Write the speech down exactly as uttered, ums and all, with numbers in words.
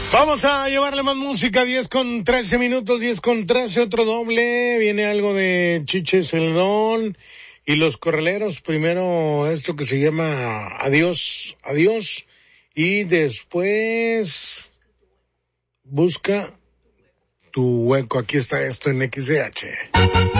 Vamos a llevarle más música, diez con trece minutos, diez con trece, otro doble, viene algo de Chiche Celedón y Los Corraleros, primero esto que se llama Adiós, Adiós, y después Busca tu Hueco, aquí está esto en X D H.